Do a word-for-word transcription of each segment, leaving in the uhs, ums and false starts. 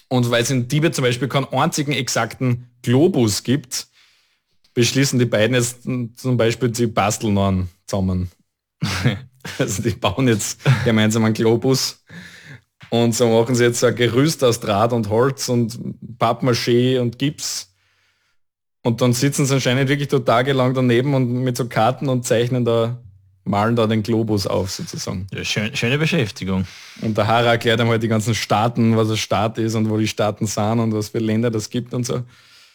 Und weil es in Tibet zum Beispiel keinen einzigen exakten Globus gibt, beschließen die beiden jetzt zum Beispiel, sie basteln einen zusammen. Also die bauen jetzt gemeinsam einen Globus und so machen sie jetzt ein Gerüst aus Draht und Holz und Pappmaché und Gips. Und dann sitzen sie anscheinend wirklich da tagelang daneben und mit so Karten und zeichnen da, malen da den Globus auf sozusagen. Ja, schön, schöne Beschäftigung. Und der Hara erklärt einmal die ganzen Staaten, was ein Staat ist und wo die Staaten sind und was für Länder das gibt und so.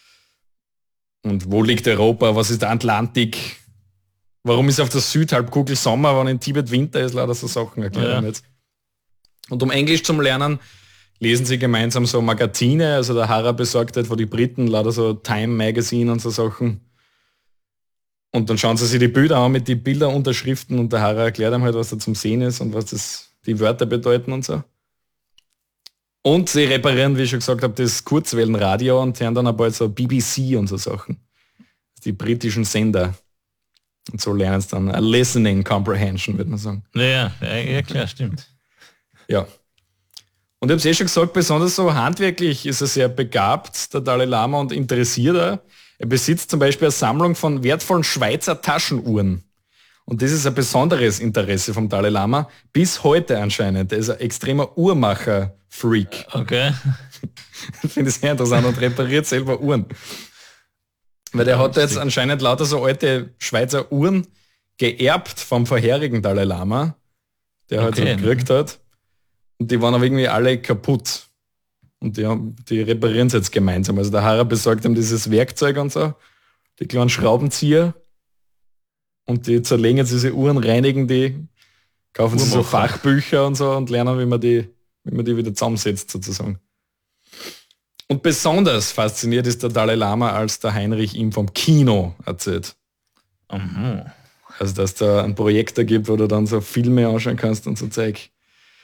Und wo liegt Europa, was ist der Atlantik? Warum ist auf der Südhalbkugel Sommer, wenn in Tibet Winter ist? Lauter so Sachen erklären ja. jetzt. Und um Englisch zu lernen, lesen sie gemeinsam so Magazine. Also der Hara besorgt halt von die Briten lauter so Time Magazine und so Sachen. Und dann schauen sie sich die Bilder an mit den Bilderunterschriften und der Hara erklärt einem halt, was da zum Sehen ist und was das die Wörter bedeuten und so. Und sie reparieren, wie ich schon gesagt habe, das Kurzwellenradio und hören dann ein bald so B B C und so Sachen. Die britischen Sender. Und so lernen sie dann a Listening Comprehension, würde man sagen. Ja, ja, ja klar, stimmt. Ja. Und ich habe es eh schon gesagt, besonders so handwerklich ist er sehr begabt, der Dalai Lama, und interessiert er. Er besitzt zum Beispiel eine Sammlung von wertvollen Schweizer Taschenuhren. Und das ist ein besonderes Interesse vom Dalai Lama, bis heute anscheinend. Er ist ein extremer Uhrmacher-Freak. Okay. Ich finde es sehr interessant und repariert selber Uhren. Weil der hat jetzt anscheinend lauter so alte Schweizer Uhren geerbt vom vorherigen Dalai Lama, der halt okay. so gekriegt hat. Und die waren aber irgendwie alle kaputt. Und die, haben, die reparieren es jetzt gemeinsam. Also der Hara besorgt ihm dieses Werkzeug und so, die kleinen Schraubenzieher. Und die zerlegen jetzt diese Uhren, reinigen die, kaufen sie so Fachbücher und so und lernen, wie man die, wie man die wieder zusammensetzt sozusagen. Und besonders fasziniert ist der Dalai Lama, als der Heinrich ihm vom Kino erzählt. Mhm. Also dass da einen Projektor gibt, wo du dann so Filme anschauen kannst und so Zeug.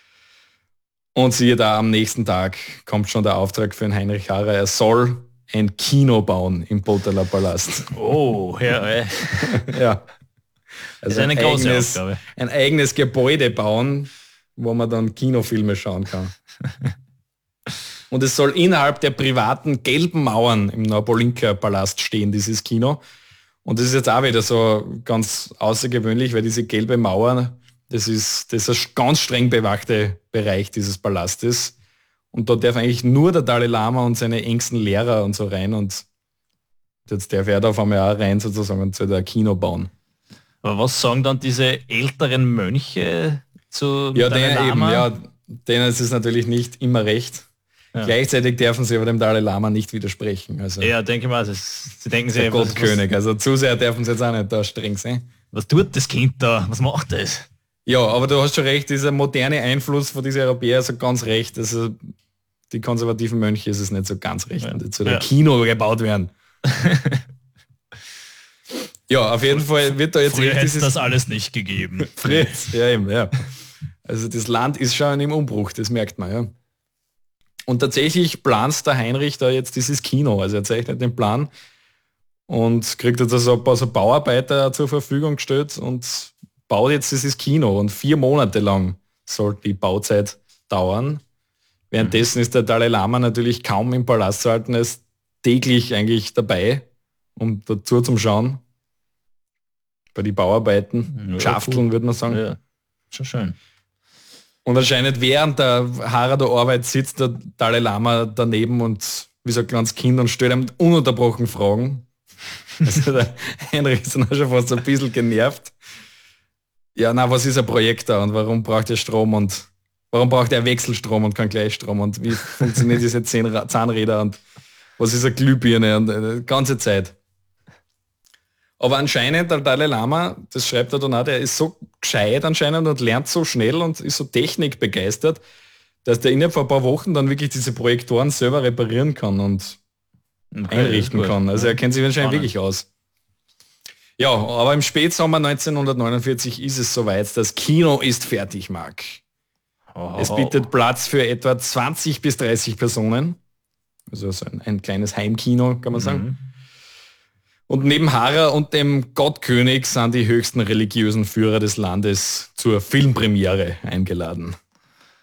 Und siehe da, am nächsten Tag kommt schon der Auftrag für den Heinrich Hara, er soll ein Kino bauen im Potala Palast. Oh, ja, ey. Ja. Also eine ein, große eigenes, Aufgabe. ein eigenes Gebäude bauen, wo man dann Kinofilme schauen kann. Und es soll innerhalb der privaten gelben Mauern im Napolinka-Palast stehen, dieses Kino. Und das ist jetzt auch wieder so ganz außergewöhnlich, weil diese gelbe Mauer, das ist, das ist ein ganz streng bewachte Bereich dieses Palastes. Und da darf eigentlich nur der Dalai Lama und seine engsten Lehrer und so rein. Und jetzt darf er da auf einmal auch rein sozusagen und soll da ein Kino bauen. Aber was sagen dann diese älteren Mönche zu ja, Dalai denen Lama? Eben, ja, denen ist es natürlich nicht immer recht. Ja. Gleichzeitig dürfen sie aber dem Dalai Lama nicht widersprechen. Also ja, denke mal, ist, sie denken sich, der Gottkönig. Also zu sehr dürfen sie jetzt auch nicht da streng sein. Was tut das Kind da? Was macht das? Ja, aber du hast schon recht, dieser moderne Einfluss von diesen Europäern ist so ganz recht. Also die konservativen Mönche ist es nicht so ganz recht. Ja. Und jetzt soll ja. ein Kino gebaut werden. Ja, auf jeden Fall wird da jetzt früher hätte das alles nicht gegeben. Fritz, ja eben, ja. Also das Land ist schon im Umbruch, das merkt man, ja. Und tatsächlich plant der Heinrich da jetzt dieses Kino, also er zeichnet den Plan und kriegt jetzt also ein paar so Bauarbeiter zur Verfügung gestellt und baut jetzt dieses Kino und vier Monate lang soll die Bauzeit dauern. Währenddessen ist der Dalai Lama natürlich kaum im Palast zu halten, er ist täglich eigentlich dabei, um dazu zu schauen. Bei den Bauarbeiten, ja, Schafteln, cool. würde man sagen. Ja, schon schön. Und anscheinend während der Hara der Arbeit sitzt der Dalai Lama daneben und wie so ein kleines Kind und stellt ihm ununterbrochen Fragen. Also der Heinrich ist dann auch schon fast ein bisschen genervt. Ja, na, was ist ein Projektor und warum braucht er Strom und warum braucht er Wechselstrom und kein Gleichstrom und wie funktionieren diese Zahnräder und was ist eine Glühbirne und die ganze Zeit. Aber anscheinend, der Dalai Lama, das schreibt er dann auch, der ist so gescheit anscheinend und lernt so schnell und ist so technikbegeistert, dass der innerhalb von ein paar Wochen dann wirklich diese Projektoren selber reparieren kann und okay, einrichten kann. Also er kennt sich wahrscheinlich wirklich aus. Ja, aber im Spätsommer neunzehnhundertneunundvierzig ist es soweit. Das Kino ist fertig, Marc. Oh. Es bietet Platz für etwa zwanzig bis dreißig Personen. Also so ein, ein kleines Heimkino, kann man sagen. Mhm. Und neben Hara und dem Gottkönig sind die höchsten religiösen Führer des Landes zur Filmpremiere eingeladen.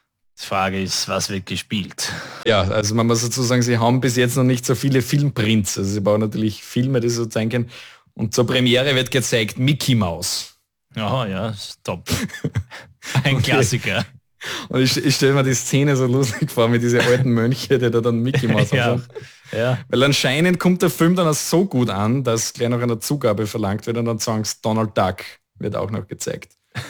Die Frage ist, was wird gespielt? Ja, also man muss dazu sagen, sie haben bis jetzt noch nicht so viele Filmprints. Also sie bauen natürlich Filme, die so zeigen können. Und zur Premiere wird gezeigt Mickey Mouse. Ja, ja, ist top. Ein Klassiker. Und ich, ich stelle mir die Szene so lustig vor mit diesen alten Mönche, die da dann Mickey Mouse ja. haben. Ja. Weil anscheinend kommt der Film dann auch so gut an, dass gleich noch eine Zugabe verlangt wird und dann sagen sie, Donald Duck wird auch noch gezeigt.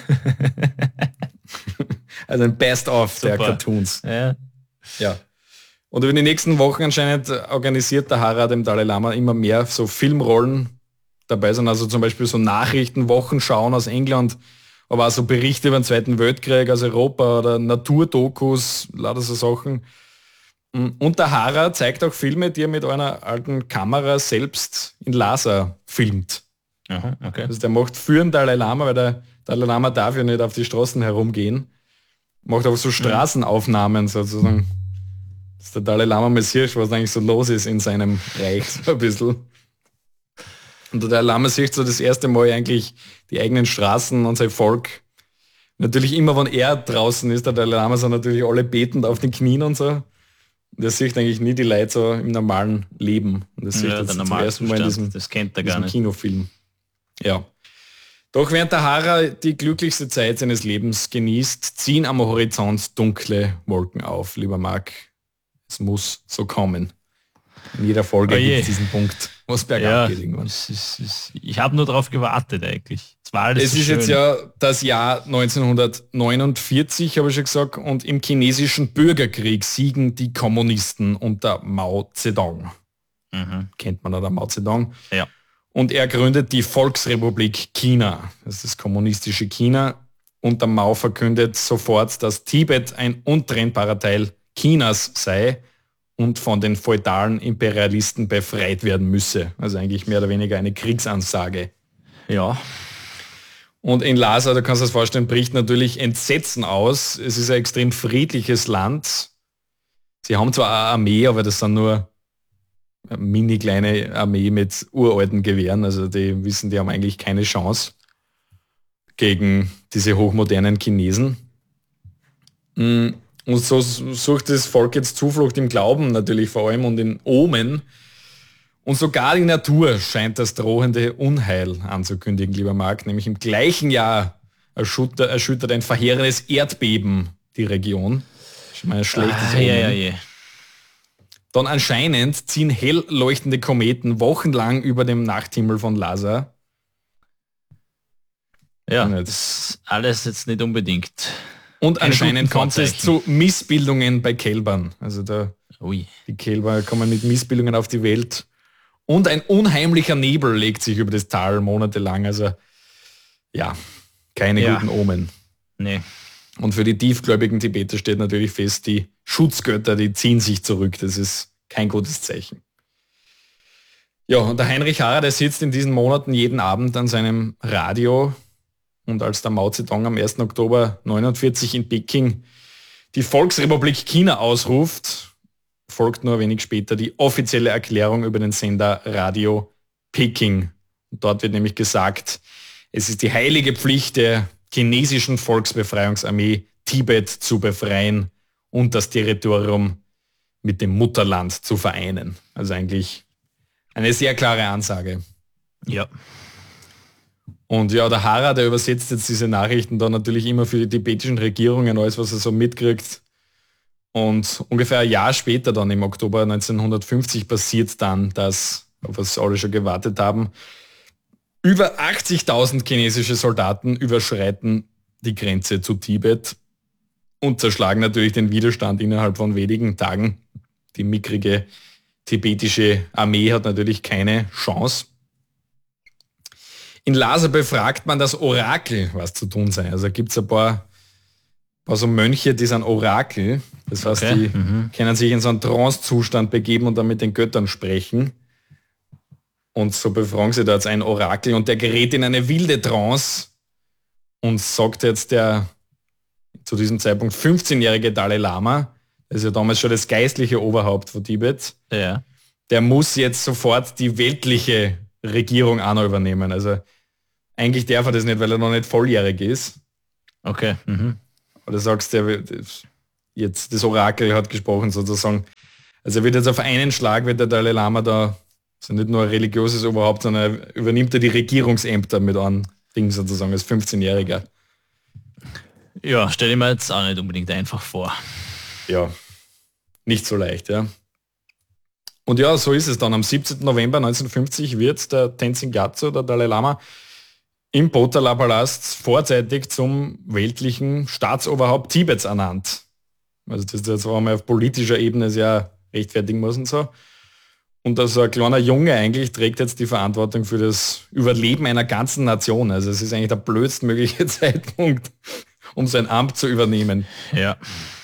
Also ein Best-of der Cartoons. Ja. Ja. Und über die nächsten Wochen anscheinend organisiert der Harald dem Dalai Lama immer mehr so Filmrollen dabei sind, also zum Beispiel so Nachrichten, Wochenschauen aus England, aber auch so Berichte über den Zweiten Weltkrieg aus Europa oder Naturdokus, lauter so Sachen. Und der Hara zeigt auch Filme, die er mit einer alten Kamera selbst in Lhasa filmt. Aha, okay. Also der macht für den Dalai Lama, weil der Dalai Lama darf ja nicht auf die Straßen herumgehen, macht auch so Straßenaufnahmen sozusagen. Dass der Dalai Lama mal sieht, was eigentlich so los ist in seinem Reich, so ein bisschen. Und der Dalai Lama sieht so das erste Mal eigentlich die eigenen Straßen und sein Volk. Natürlich immer, wenn er draußen ist, der Dalai Lama sind natürlich alle betend auf den Knien und so. Und er sieht eigentlich nie die Leute so im normalen Leben. Und das sieht ja, jetzt der zum ersten Mal in diesem, das kennt er gar diesem nicht. Kinofilm. Ja. Doch während der Hara die glücklichste Zeit seines Lebens genießt, ziehen am Horizont dunkle Wolken auf, lieber Marc. Es muss so kommen. In jeder Folge Oh je. gibt es diesen Punkt, was bergab Ja, geht irgendwann. es ist, es, ich habe nur darauf gewartet eigentlich. Es war alles Es so ist schön. jetzt ja das Jahr neunzehnhundertneunundvierzig, habe ich schon gesagt, und im chinesischen Bürgerkrieg siegen die Kommunisten unter Mao Zedong. Mhm. Kennt man oder Mao Zedong? Ja. Und er gründet die Volksrepublik China. Das ist das kommunistische China. Und der Mao verkündet sofort, dass Tibet ein untrennbarer Teil Chinas sei und von den feudalen Imperialisten befreit werden müsse. Also eigentlich mehr oder weniger eine Kriegsansage. Ja. Und in Lhasa, da kannst du dir das vorstellen, bricht natürlich Entsetzen aus. Es ist ein extrem friedliches Land. Sie haben zwar eine Armee, aber das sind nur eine mini kleine Armee mit uralten Gewehren. Also die wissen, die haben eigentlich keine Chance gegen diese hochmodernen Chinesen. Und so sucht das Volk jetzt Zuflucht im Glauben natürlich vor allem und in Omen. Und sogar die Natur scheint das drohende Unheil anzukündigen, lieber Marc. Nämlich im gleichen Jahr erschüttert, erschüttert ein verheerendes Erdbeben die Region. Schon mal ein schlechtes Ah, Omen. ja, ja, ja. Dann anscheinend ziehen hell leuchtende Kometen wochenlang über dem Nachthimmel von Lhasa. Ja, Nicht. das ist alles jetzt nicht unbedingt. Und Keine anscheinend guten kommt es Vorzeichen. zu Missbildungen bei Kälbern. Also da, Ui. die Kälber kommen mit Missbildungen auf die Welt. Und ein unheimlicher Nebel legt sich über das Tal monatelang. Also ja, keine Ja. guten Omen. Nee. Und für die tiefgläubigen Tibeter steht natürlich fest, die Schutzgötter, die ziehen sich zurück. Das ist kein gutes Zeichen. Ja, und der Heinrich Harrer, der sitzt in diesen Monaten jeden Abend an seinem Radio. Und als der Mao Zedong am ersten Oktober neunundvierzig in Peking die Volksrepublik China ausruft, folgt nur wenig später die offizielle Erklärung über den Sender Radio Peking. Und dort wird nämlich gesagt, es ist die heilige Pflicht der chinesischen Volksbefreiungsarmee, Tibet zu befreien und das Territorium mit dem Mutterland zu vereinen. Also eigentlich eine sehr klare Ansage. Ja. Und ja, der Hara, der übersetzt jetzt diese Nachrichten dann natürlich immer für die tibetischen Regierungen, alles, was er so mitkriegt. Und ungefähr ein Jahr später, dann im Oktober neunzehnhundertfünfzig, passiert dann das, auf was alle schon gewartet haben. Über achtzigtausend chinesische Soldaten überschreiten die Grenze zu Tibet und zerschlagen natürlich den Widerstand innerhalb von wenigen Tagen. Die mickrige tibetische Armee hat natürlich keine Chance. In Lhasa befragt man das Orakel, was zu tun sei. Also gibt es ein paar, paar so Mönche, die sind Orakel. Das heißt, Okay, die mhm. können sich in so einen Trance-Zustand begeben und dann mit den Göttern sprechen. Und so befragen sie da jetzt ein Orakel und der gerät in eine wilde Trance und sagt jetzt der zu diesem Zeitpunkt fünfzehnjährige Dalai Lama, das ist ja damals schon das geistliche Oberhaupt von Tibet, Ja. der muss jetzt sofort die weltliche Regierung auch noch übernehmen. Also eigentlich darf er das nicht, weil er noch nicht volljährig ist. Okay. Mhm. Oder sagst du, jetzt das Orakel hat gesprochen sozusagen. Also er wird jetzt auf einen Schlag, wird der Dalai Lama da, also nicht nur ein religiöses Oberhaupt, sondern er übernimmt er die Regierungsämter mit einem Ding sozusagen als fünfzehnjähriger. Ja, stell dir mir jetzt auch nicht unbedingt einfach vor. Ja, nicht so leicht, ja. Und ja, so ist es dann. Am siebzehnten November neunzehnhundertfünfzig wird der Tenzin Gyatso, der Dalai Lama, im Potala-Palast vorzeitig zum weltlichen Staatsoberhaupt Tibets ernannt. Also das ist jetzt auch mal auf politischer Ebene sehr rechtfertigen muss und so. Und also ein kleiner Junge eigentlich trägt jetzt die Verantwortung für das Überleben einer ganzen Nation. Also es ist eigentlich der blödstmögliche Zeitpunkt, um sein Amt zu übernehmen. Ja.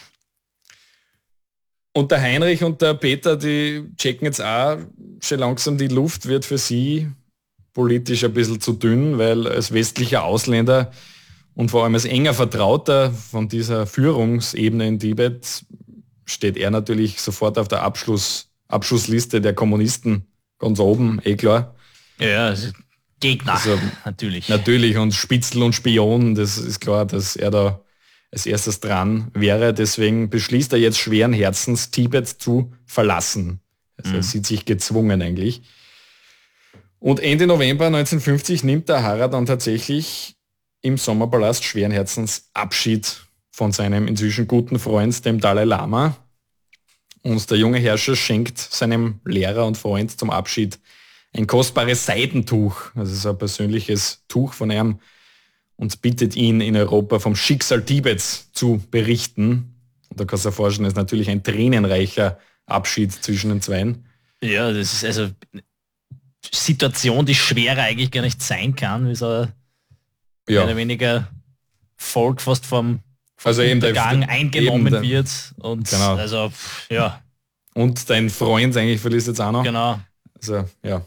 Und der Heinrich und der Peter, die checken jetzt auch schon langsam, die Luft wird für sie politisch ein bisschen zu dünn, weil als westlicher Ausländer und vor allem als enger Vertrauter von dieser Führungsebene in Tibet steht er natürlich sofort auf der Abschluss, Abschussliste der Kommunisten ganz oben, eh klar. Ja, also Gegner, also, natürlich. Natürlich, und Spitzel und Spion, das ist klar, dass er da als erstes dran wäre. Deswegen beschließt er jetzt schweren Herzens, Tibet zu verlassen. Also mhm. er sieht sich gezwungen eigentlich. Und Ende November neunzehnhundertfünfzig nimmt der Hara dann tatsächlich im Sommerpalast schweren Herzens Abschied von seinem inzwischen guten Freund, dem Dalai Lama. Und der junge Herrscher schenkt seinem Lehrer und Freund zum Abschied ein kostbares Seidentuch, also so ein persönliches Tuch von ihm, und bittet ihn, in Europa vom Schicksal Tibets zu berichten. Und da kannst du dir vorstellen, das ist natürlich ein tränenreicher Abschied zwischen den Zweien. Ja, das ist also eine Situation, die schwerer eigentlich gar nicht sein kann, wie so ja. mehr oder weniger Volk fast vom, vom also Untergang der, eingenommen der, wird. Und genau. also, ja. Und dein Freund eigentlich verliest jetzt auch noch. Genau. Also, ja.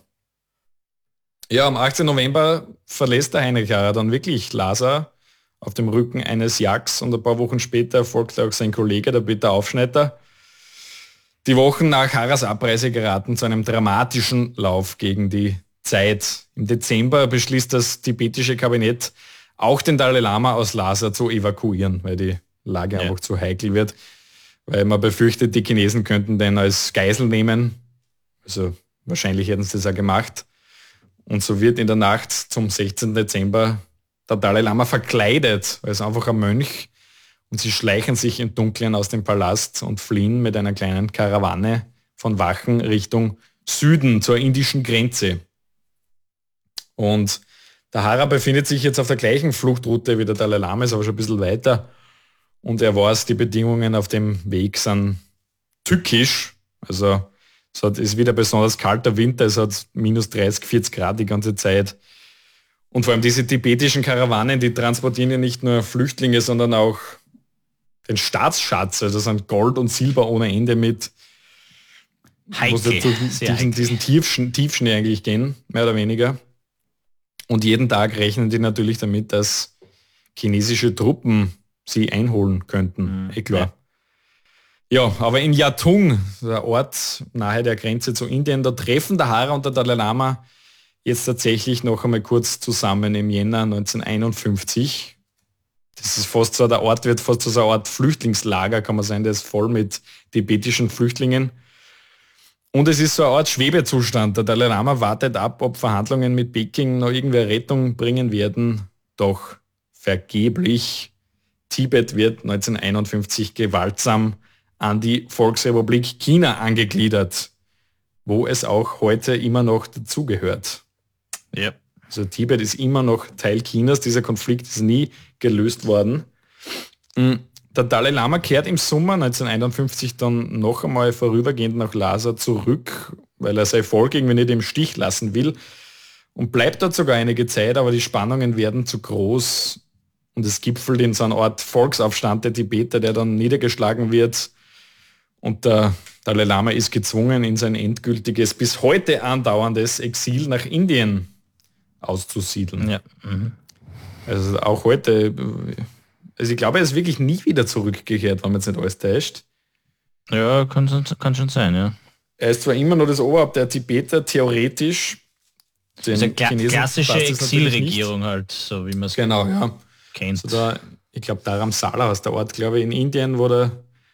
Ja, am achtzehnten November verlässt der Heinrich Harrer dann wirklich Lhasa auf dem Rücken eines Yaks und ein paar Wochen später folgt auch sein Kollege, der Peter Aufschneider. Die Wochen nach Harras Abreise geraten zu einem dramatischen Lauf gegen die Zeit. Im Dezember beschließt das tibetische Kabinett, auch den Dalai Lama aus Lhasa zu evakuieren, weil die Lage ja. einfach zu heikel wird, weil man befürchtet, die Chinesen könnten den als Geisel nehmen. Also wahrscheinlich hätten sie das auch gemacht. Und so wird in der Nacht zum sechzehnten Dezember der Dalai Lama verkleidet als einfach ein Mönch und sie schleichen sich im Dunkeln aus dem Palast und fliehen mit einer kleinen Karawane von Wachen Richtung Süden zur indischen Grenze. Und der Hara befindet sich jetzt auf der gleichen Fluchtroute wie der Dalai Lama, ist aber schon ein bisschen weiter und er weiß, die Bedingungen auf dem Weg sind tückisch, also es hat, ist wieder besonders kalter Winter, es hat minus dreißig, vierzig Grad die ganze Zeit. Und vor allem diese tibetischen Karawanen, die transportieren ja nicht nur Flüchtlinge, sondern auch den Staatsschatz. Also das sind Gold und Silber ohne Ende mit. Muss ja diesen, diesen Tiefschnee, Tiefschnee eigentlich gehen, mehr oder weniger. Und jeden Tag rechnen die natürlich damit, dass chinesische Truppen sie einholen könnten. Mhm. Eh klar. Ja, aber in Yatung, der Ort nahe der Grenze zu Indien, da treffen der Hara und der Dalai Lama jetzt tatsächlich noch einmal kurz zusammen im Jänner neunzehnhunderteinundfünfzig. Das ist fast so, der Ort wird fast so eine Art Flüchtlingslager, kann man sagen, der ist voll mit tibetischen Flüchtlingen. Und es ist so eine Art Schwebezustand. Der Dalai Lama wartet ab, ob Verhandlungen mit Peking noch irgendwer Rettung bringen werden. Doch vergeblich. Tibet wird neunzehnhunderteinundfünfzig gewaltsam an die Volksrepublik China angegliedert, wo es auch heute immer noch dazugehört. Ja. Also Tibet ist immer noch Teil Chinas, dieser Konflikt ist nie gelöst worden. Der Dalai Lama kehrt im Sommer neunzehnhunderteinundfünfzig dann noch einmal vorübergehend nach Lhasa zurück, weil er sein Volk irgendwie nicht im Stich lassen will und bleibt dort sogar einige Zeit, aber die Spannungen werden zu groß und es gipfelt in so einer Art Volksaufstand der Tibeter, der dann niedergeschlagen wird. Und der Dalai Lama ist gezwungen, in sein endgültiges, bis heute andauerndes Exil nach Indien auszusiedeln. Ja. Mhm. Also auch heute, also ich glaube, er ist wirklich nie wieder zurückgekehrt, wenn man jetzt nicht alles täuscht. Ja, kann, kann schon sein, ja. Er ist zwar immer noch das Oberhaupt der Tibeter, theoretisch. Den also kla klassische Exilregierung halt, so wie man es genau, ja. kennt. Also da, ich glaube, Dharamsala heißt der Ort, glaube ich, in Indien, wo der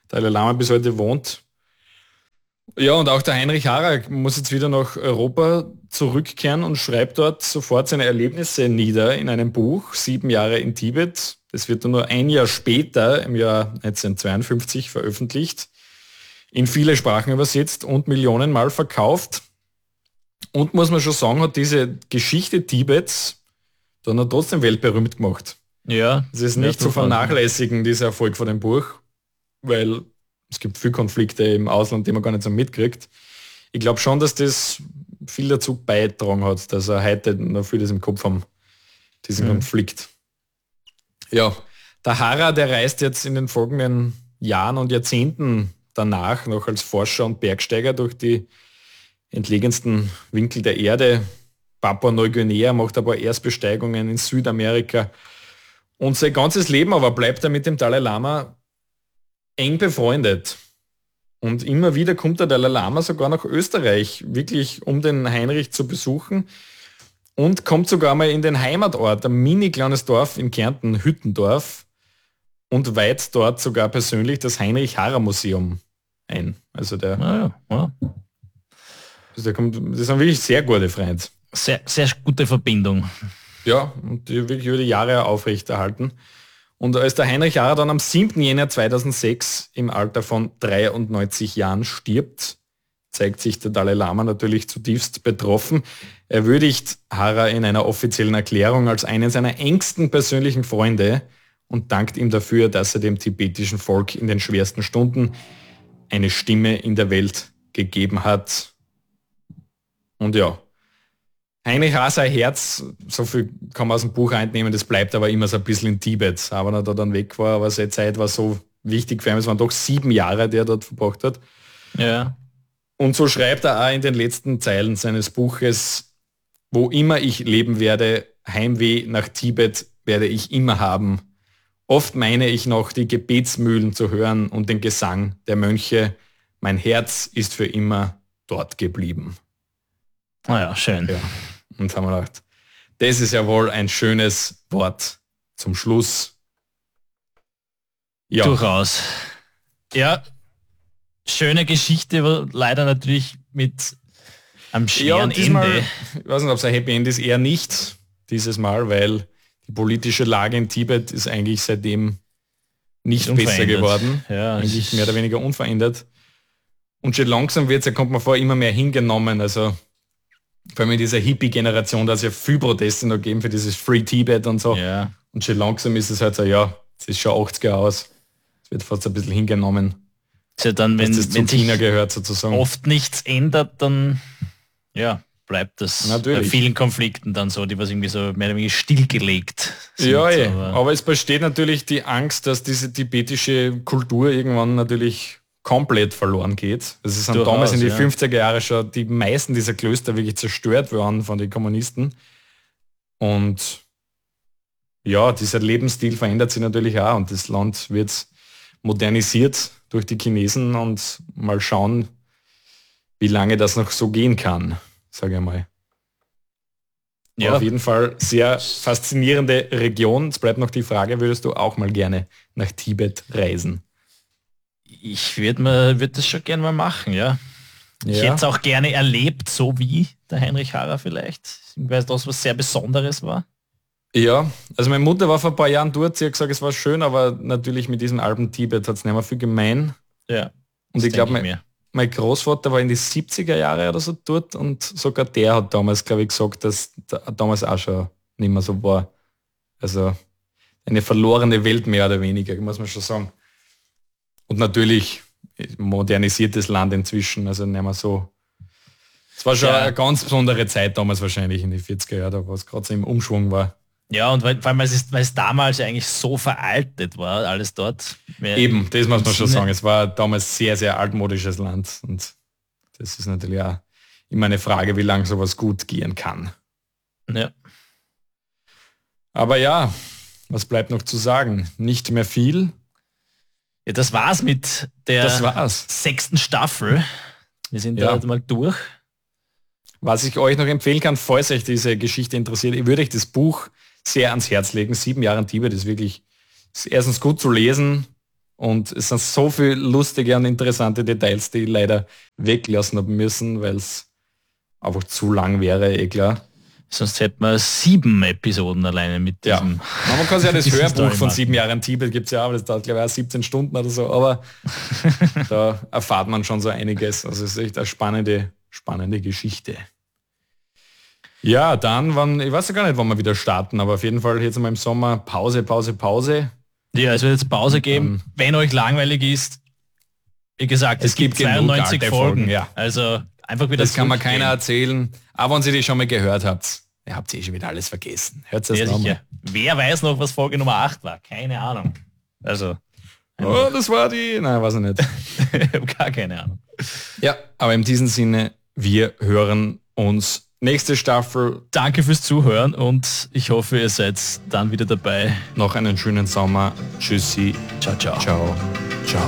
Dalai Lama bis heute wohnt. Ja, und auch der Heinrich Harrer muss jetzt wieder nach Europa zurückkehren und schreibt dort sofort seine Erlebnisse nieder in einem Buch, Sieben Jahre in Tibet. Das wird dann nur ein Jahr später, im Jahr neunzehnhundertzweiundfünfzig, veröffentlicht, in viele Sprachen übersetzt und Millionenmal verkauft. Und muss man schon sagen, hat diese Geschichte Tibets dann hat trotzdem weltberühmt gemacht. Ja. Es ist nicht zu vernachlässigen, dieser Erfolg von dem Buch, weil es gibt viele Konflikte im Ausland, die man gar nicht so mitkriegt. Ich glaube schon, dass das viel dazu beigetragen hat, dass er heute noch vieles im Kopf haben, diesen mhm. Konflikt. Ja, der Harrer, der reist jetzt in den folgenden Jahren und Jahrzehnten danach noch als Forscher und Bergsteiger durch die entlegensten Winkel der Erde. Papua-Neuguinea, macht ein paar Erstbesteigungen in Südamerika. Und sein ganzes Leben aber bleibt er mit dem Dalai Lama eng befreundet. Und immer wieder kommt der Dalai Lama sogar nach Österreich, wirklich um den Heinrich zu besuchen. Und kommt sogar mal in den Heimatort, ein mini kleines Dorf in Kärnten, Hüttendorf. Und weiht dort sogar persönlich das Heinrich-Harrer-Museum ein. Also der, ah ja, ja. Also der kommt, das ist ein wirklich sehr gute Freund. Sehr, sehr gute Verbindung. Ja, und die wirklich über die Jahre aufrechterhalten. Und als der Heinrich Harrer dann am siebten Jänner zweitausendsechs im Alter von dreiundneunzig Jahren stirbt, zeigt sich der Dalai Lama natürlich zutiefst betroffen. Er würdigt Harrer in einer offiziellen Erklärung als einen seiner engsten persönlichen Freunde und dankt ihm dafür, dass er dem tibetischen Volk in den schwersten Stunden eine Stimme in der Welt gegeben hat. Und ja, Heinrich Harrer, sein Herz, so viel kann man aus dem Buch entnehmen, das bleibt aber immer so ein bisschen in Tibet, aber er da dann weg war, aber seine Zeit war so wichtig für ihn, es waren doch sieben Jahre, die er dort verbracht hat. Ja. Und so schreibt er auch in den letzten Zeilen seines Buches, wo immer ich leben werde, Heimweh nach Tibet werde ich immer haben. Oft meine ich noch, die Gebetsmühlen zu hören und den Gesang der Mönche. Mein Herz ist für immer dort geblieben. Ah ja, schön. Ja. Und haben wir gedacht, das ist ja wohl ein schönes Wort zum Schluss. Ja. Durchaus. Ja, schöne Geschichte, aber leider natürlich mit einem schweren ja, diesmal, Ende. Ich weiß nicht, ob es ein Happy End ist, eher nicht dieses Mal, weil die politische Lage in Tibet ist eigentlich seitdem nicht besser geworden. Ja, eigentlich mehr oder weniger unverändert. Und schon langsam wird es, da kommt man vor, immer mehr hingenommen. Also vor allem in dieser Hippie-Generation, da es ja viel Proteste noch geben für dieses Free Tibet und so. Ja. Und schon langsam ist es halt so, ja, es ist schon achtziger aus. Es wird fast ein bisschen hingenommen. Ja, dann, wenn, das wenn zu China gehört sozusagen. Oft nichts ändert, dann ja, bleibt das Natürlich. Bei vielen Konflikten dann so, die was irgendwie so mehr oder weniger stillgelegt sind. Ja, ja. Aber, aber es besteht natürlich die Angst, dass diese tibetische Kultur irgendwann natürlich komplett verloren geht. Das ist dann damals in die ja. fünfziger Jahre schon die meisten dieser Klöster wirklich zerstört worden von den Kommunisten. Und ja, dieser Lebensstil verändert sich natürlich auch und das Land wird modernisiert durch die Chinesen und mal schauen, wie lange das noch so gehen kann, sage ich mal. Ja. Auf jeden Fall sehr faszinierende Region. Es bleibt noch die Frage, würdest du auch mal gerne nach Tibet reisen? Ich würde mir würd das schon gerne mal machen, ja. Ich ja. hätte es auch gerne erlebt, so wie der Heinrich Harrer vielleicht. Weil das was sehr Besonderes war. Ja, also meine Mutter war vor ein paar Jahren dort, sie hat gesagt, es war schön, aber natürlich mit diesem Alpen Tibet hat es nicht mehr viel gemein. Ja. Und ich glaube, mein, mein Großvater war in die siebziger Jahre oder so dort und sogar der hat damals, glaube ich, gesagt, dass da, damals auch schon nicht mehr so war. Also eine verlorene Welt mehr oder weniger, muss man schon sagen. Und natürlich modernisiertes Land inzwischen, also nicht mehr so. Es war schon ja. eine ganz besondere Zeit damals wahrscheinlich in die vierziger Jahre, wo es gerade so im Umschwung war. Ja, und weil, weil, es, weil es damals eigentlich so veraltet war, alles dort. Eben, das muss man schon sagen. Es war damals sehr, sehr altmodisches Land. Und das ist natürlich auch immer eine Frage, wie lange sowas gut gehen kann. Ja. Aber ja, was bleibt noch zu sagen? Nicht mehr viel. Ja, das war's mit der das war's. sechsten Staffel. Wir sind ja. da mal durch. Was ich euch noch empfehlen kann, falls euch diese Geschichte interessiert, ich würde euch das Buch sehr ans Herz legen. Sieben Jahre in Tibet ist wirklich ist erstens gut zu lesen Und es sind so viele lustige und interessante Details, die ich leider weglassen haben müssen, weil es einfach zu lang wäre, eh klar. Sonst hätten wir sieben Episoden alleine mit diesem... Ja. Man kann sich ja das Hörbuch von sieben Jahren Tibet gibt es ja auch, das dauert glaube ich auch siebzehn Stunden oder so, aber da erfahrt man schon so einiges. Also es ist echt eine spannende, spannende Geschichte. Ja, dann, wann, ich weiß ja gar nicht, wann wir wieder starten, aber auf jeden Fall jetzt mal im Sommer Pause, Pause, Pause. Ja, es wird jetzt Pause geben. Ähm, wenn euch langweilig ist, wie gesagt, es, es gibt zweiundneunzig Folgen. Folgen ja. Also einfach wieder das kann man keiner erzählen. Aber wenn Sie die schon mal gehört habt, ihr habt eh schon wieder alles vergessen. Hört es nochmal. Wer weiß noch, was Folge Nummer acht war? Keine Ahnung. Also. Oh, das war die... Nein, weiß ich nicht. Ich habe gar keine Ahnung. Ja, aber in diesem Sinne, wir hören uns nächste Staffel. Danke fürs Zuhören und ich hoffe, ihr seid dann wieder dabei. Noch einen schönen Sommer. Tschüssi. Ciao, ciao. Ciao.